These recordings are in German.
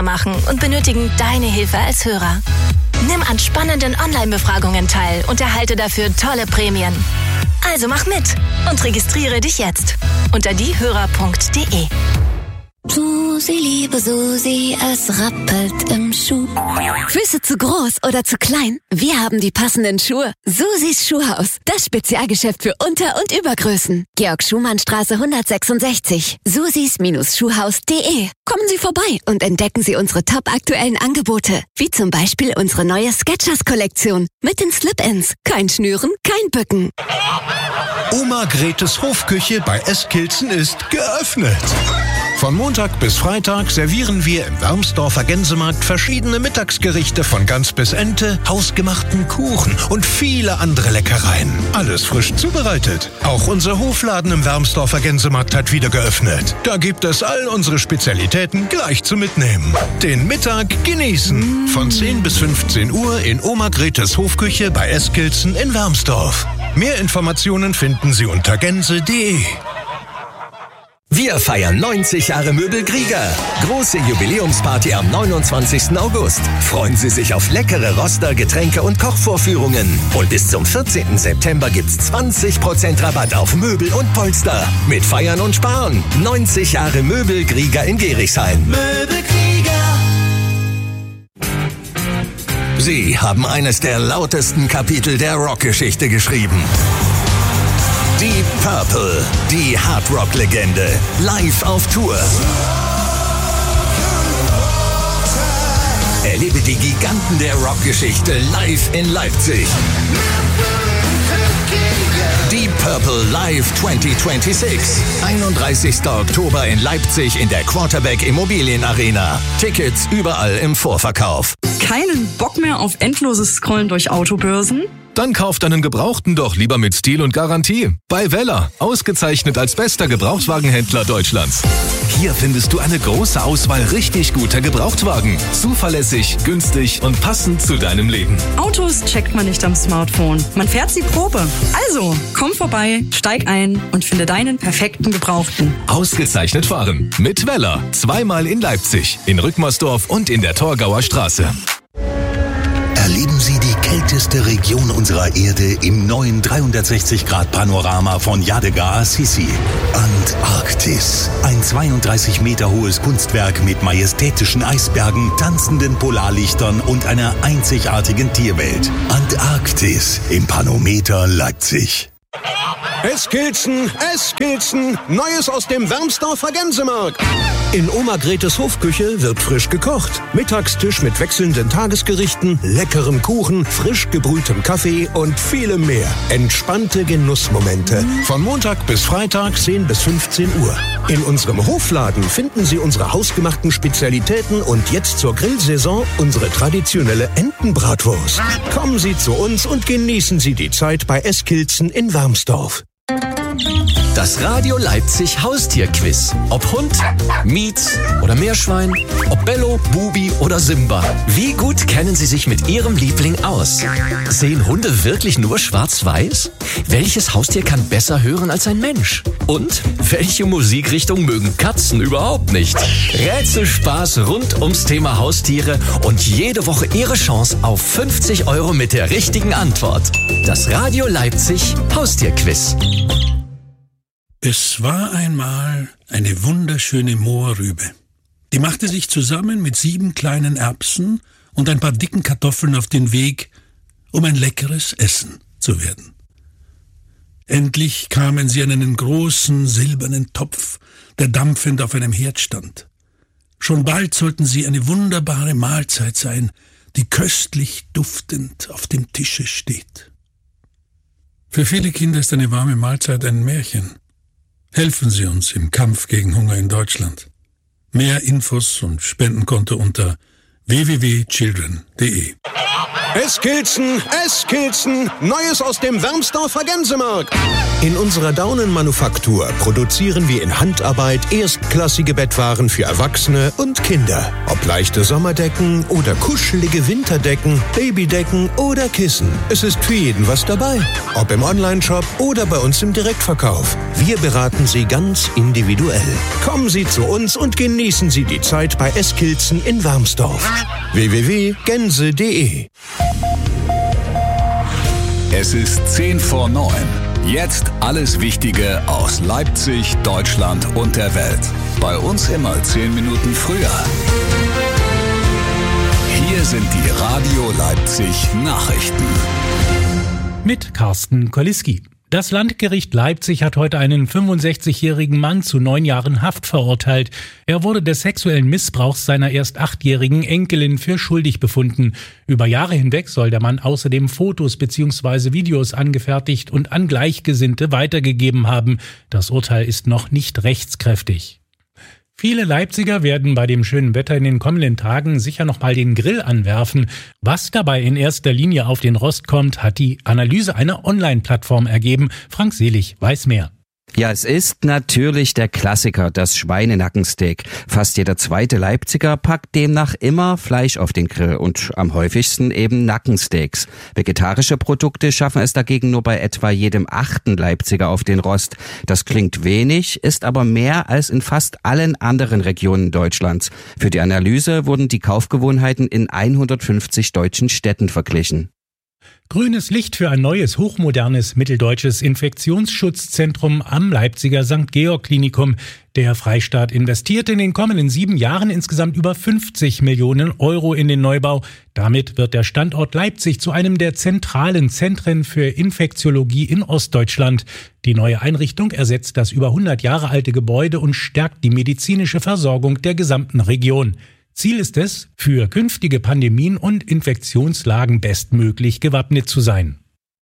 machen und benötigen deine Hilfe als Hörer. Nimm an spannenden Online-Befragungen teil und erhalte dafür tolle Prämien. Also mach mit und registriere dich jetzt unter diehörer.de. Susi, liebe Susi, es rappelt im Schuh. Füße zu groß oder zu klein? Wir haben die passenden Schuhe. Susis Schuhhaus, das Spezialgeschäft für Unter- und Übergrößen. Georg-Schumann-Straße 166. susis-schuhhaus.de. Kommen Sie vorbei und entdecken Sie unsere top-aktuellen Angebote. Wie zum Beispiel unsere neue Skechers-Kollektion. Mit den Slip-Ins. Kein Schnüren, kein Bücken. Oma Gretes Hofküche bei Eskilzen ist geöffnet. Von Montag bis Freitag servieren wir im Wermsdorfer Gänsemarkt verschiedene Mittagsgerichte von Gans bis Ente, hausgemachten Kuchen und viele andere Leckereien. Alles frisch zubereitet. Auch unser Hofladen im Wermsdorfer Gänsemarkt hat wieder geöffnet. Da gibt es all unsere Spezialitäten gleich zum Mitnehmen. Den Mittag genießen. Von 10 bis 15 Uhr in Oma Gretes Hofküche bei Eskilzen in Wermsdorf. Mehr Informationen finden Sie unter gänse.de. Wir feiern 90 Jahre Möbel Grieger. Große Jubiläumsparty am 29. August. Freuen Sie sich auf leckere Roster, Getränke und Kochvorführungen. Und bis zum 14. September gibt's 20% Rabatt auf Möbel und Polster. Mit Feiern und Sparen. 90 Jahre Möbel Grieger in Gerichshain. Möbel Grieger. Sie haben eines der lautesten Kapitel der Rockgeschichte geschrieben. Die Purple, die Hardrock-Legende, live auf Tour. Erlebe die Giganten der Rockgeschichte live in Leipzig. Die Purple Live 2026. 31. Oktober in Leipzig in der Quarterback Immobilien Arena. Tickets überall im Vorverkauf. Keinen Bock mehr auf endloses Scrollen durch Autobörsen? Dann kauft einen Gebrauchten doch lieber mit Stil und Garantie. Bei Weller, ausgezeichnet als bester Gebrauchtwagenhändler Deutschlands. Hier findest du eine große Auswahl richtig guter Gebrauchtwagen. Zuverlässig, günstig und passend zu deinem Leben. Autos checkt man nicht am Smartphone. Man fährt sie Probe. Also, komm vorbei, steig ein und finde deinen perfekten Gebrauchten. Ausgezeichnet fahren. Mit Weller. Zweimal in Leipzig, in Rückmersdorf und in der Torgauer Straße. Erleben Sie die kälteste Region unserer Erde im neuen 360-Grad-Panorama von Yadega Assisi. Antarktis. Ein 32 Meter hohes Kunstwerk mit majestätischen Eisbergen, tanzenden Polarlichtern und einer einzigartigen Tierwelt. Antarktis im Panometer Leipzig. Eskilzen, Neues aus dem Wermsdorfer Gänsemarkt. In Oma Gretes Hofküche wird frisch gekocht. Mittagstisch mit wechselnden Tagesgerichten, leckerem Kuchen, frisch gebrühtem Kaffee und vielem mehr. Entspannte Genussmomente. Von Montag bis Freitag 10 bis 15 Uhr. In unserem Hofladen finden Sie unsere hausgemachten Spezialitäten und jetzt zur Grillsaison unsere traditionelle Entenbratwurst. Kommen Sie zu uns und genießen Sie die Zeit bei Eskilzen in Wermsdorf. Das Radio Leipzig Haustierquiz. Ob Hund, Mietz oder Meerschwein, ob Bello, Bubi oder Simba. Wie gut kennen Sie sich mit Ihrem Liebling aus? Sehen Hunde wirklich nur schwarz-weiß? Welches Haustier kann besser hören als ein Mensch? Und welche Musikrichtung mögen Katzen überhaupt nicht? Rätselspaß rund ums Thema Haustiere und jede Woche Ihre Chance auf 50 € mit der richtigen Antwort. Das Radio Leipzig Haustierquiz. Es war einmal eine wunderschöne Mohrrübe. Die machte sich zusammen mit 7 kleinen Erbsen und ein paar dicken Kartoffeln auf den Weg, um ein leckeres Essen zu werden. Endlich kamen sie an einen großen silbernen Topf, der dampfend auf einem Herd stand. Schon bald sollten sie eine wunderbare Mahlzeit sein, die köstlich duftend auf dem Tische steht. Für viele Kinder ist eine warme Mahlzeit ein Märchen. Helfen Sie uns im Kampf gegen Hunger in Deutschland. Mehr Infos und Spendenkonto unter www.children.de. Eskilzen, Neues aus dem Wermsdorfer Gänsemarkt. In unserer Daunenmanufaktur produzieren wir in Handarbeit erstklassige Bettwaren für Erwachsene und Kinder. Ob leichte Sommerdecken oder kuschelige Winterdecken, Babydecken oder Kissen. Es ist für jeden was dabei. Ob im Onlineshop oder bei uns im Direktverkauf. Wir beraten Sie ganz individuell. Kommen Sie zu uns und genießen Sie die Zeit bei Eskilzen in Wermsdorf. www.gänse.de. Es ist 8:50. Jetzt alles Wichtige aus Leipzig, Deutschland und der Welt. Bei uns immer 10 Minuten früher. Hier sind die Radio Leipzig Nachrichten. Mit Carsten Koliski. Das Landgericht Leipzig hat heute einen 65-jährigen Mann zu 9 Jahren Haft verurteilt. Er wurde des sexuellen Missbrauchs seiner erst 8-jährigen Enkelin für schuldig befunden. Über Jahre hinweg soll der Mann außerdem Fotos bzw. Videos angefertigt und an Gleichgesinnte weitergegeben haben. Das Urteil ist noch nicht rechtskräftig. Viele Leipziger werden bei dem schönen Wetter in den kommenden Tagen sicher noch mal den Grill anwerfen. Was dabei in erster Linie auf den Rost kommt, hat die Analyse einer Online-Plattform ergeben. Frank Selig weiß mehr. Ja, es ist natürlich der Klassiker, das Schweinenackensteak. Fast jeder zweite Leipziger packt demnach immer Fleisch auf den Grill und am häufigsten eben Nackensteaks. Vegetarische Produkte schaffen es dagegen nur bei etwa jedem 8. Leipziger auf den Rost. Das klingt wenig, ist aber mehr als in fast allen anderen Regionen Deutschlands. Für die Analyse wurden die Kaufgewohnheiten in 150 deutschen Städten verglichen. Grünes Licht für ein neues, hochmodernes mitteldeutsches Infektionsschutzzentrum am Leipziger St. Georg Klinikum. Der Freistaat investiert in den kommenden 7 Jahren insgesamt über 50 Millionen Euro in den Neubau. Damit wird der Standort Leipzig zu einem der zentralen Zentren für Infektiologie in Ostdeutschland. Die neue Einrichtung ersetzt das über 100 Jahre alte Gebäude und stärkt die medizinische Versorgung der gesamten Region. Ziel ist es, für künftige Pandemien und Infektionslagen bestmöglich gewappnet zu sein.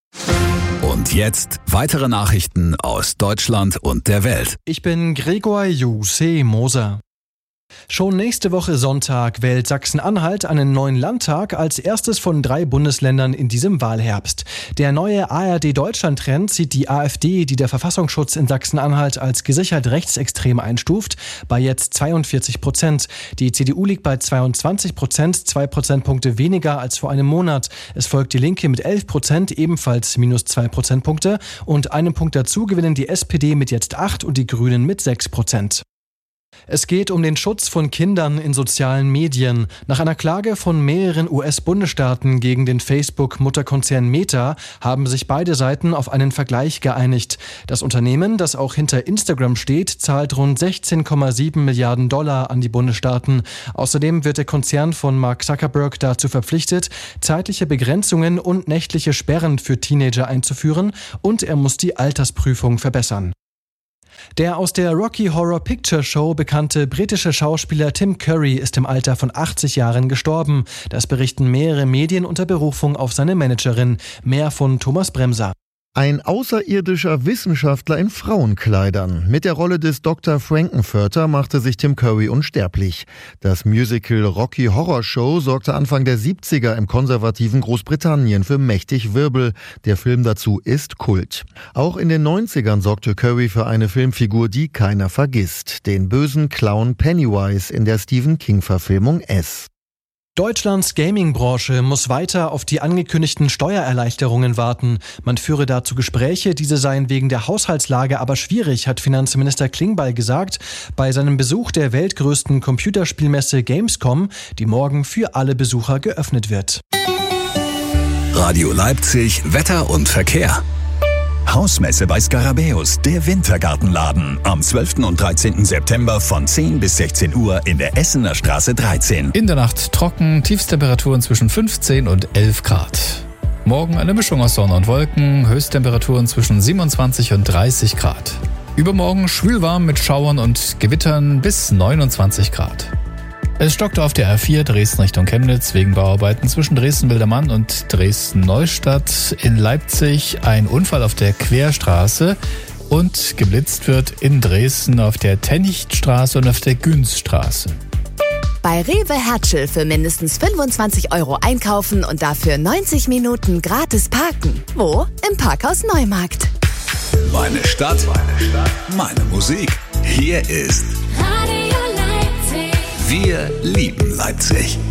Und jetzt weitere Nachrichten aus Deutschland und der Welt. Ich bin Gregor Juse Moser. Schon nächste Woche Sonntag wählt Sachsen-Anhalt einen neuen Landtag als erstes von 3 Bundesländern in diesem Wahlherbst. Der neue ARD-Deutschland-Trend sieht die AfD, die der Verfassungsschutz in Sachsen-Anhalt als gesichert rechtsextrem einstuft, bei jetzt 42%. Die CDU liegt bei 22%, 2 Prozentpunkte weniger als vor einem Monat. Es folgt die Linke mit 11%, ebenfalls minus 2 Prozentpunkte. Und einen Punkt dazu gewinnen die SPD mit jetzt 8 und die Grünen mit 6%. Es geht um den Schutz von Kindern in sozialen Medien. Nach einer Klage von mehreren US-Bundesstaaten gegen den Facebook-Mutterkonzern Meta haben sich beide Seiten auf einen Vergleich geeinigt. Das Unternehmen, das auch hinter Instagram steht, zahlt rund 16,7 Milliarden Dollar an die Bundesstaaten. Außerdem wird der Konzern von Mark Zuckerberg dazu verpflichtet, zeitliche Begrenzungen und nächtliche Sperren für Teenager einzuführen, und er muss die Altersprüfung verbessern. Der aus der Rocky Horror Picture Show bekannte britische Schauspieler Tim Curry ist im Alter von 80 Jahren gestorben. Das berichten mehrere Medien unter Berufung auf seine Managerin. Mehr von Thomas Bremser. Ein außerirdischer Wissenschaftler in Frauenkleidern. Mit der Rolle des Dr. Frankenfurter machte sich Tim Curry unsterblich. Das Musical Rocky Horror Show sorgte Anfang der 70er im konservativen Großbritannien für mächtig Wirbel. Der Film dazu ist Kult. Auch in den 90ern sorgte Curry für eine Filmfigur, die keiner vergisst. Den bösen Clown Pennywise in der Stephen King-Verfilmung S. Deutschlands Gaming-Branche muss weiter auf die angekündigten Steuererleichterungen warten. Man führe dazu Gespräche, diese seien wegen der Haushaltslage aber schwierig, hat Finanzminister Klingbeil gesagt, bei seinem Besuch der weltgrößten Computerspielmesse Gamescom, die morgen für alle Besucher geöffnet wird. Radio Leipzig, Wetter und Verkehr. Hausmesse bei Skarabäus, der Wintergartenladen. Am 12. und 13. September von 10 bis 16 Uhr in der Essener Straße 13. In der Nacht trocken, Tiefstemperaturen zwischen 15 und 11 Grad. Morgen eine Mischung aus Sonne und Wolken, Höchsttemperaturen zwischen 27 und 30 Grad. Übermorgen schwülwarm mit Schauern und Gewittern bis 29 Grad. Es stockte auf der A4 Dresden Richtung Chemnitz wegen Bauarbeiten zwischen Dresden-Wildermann und Dresden-Neustadt. In Leipzig ein Unfall auf der Querstraße und geblitzt wird in Dresden auf der Tennichtstraße und auf der Günzstraße. Bei Rewe Hertschel für mindestens 25 € einkaufen und dafür 90 Minuten gratis parken. Wo? Im Parkhaus Neumarkt. Meine Stadt, meine Musik. Hier ist Radio Leipzig. Wir lieben Leipzig.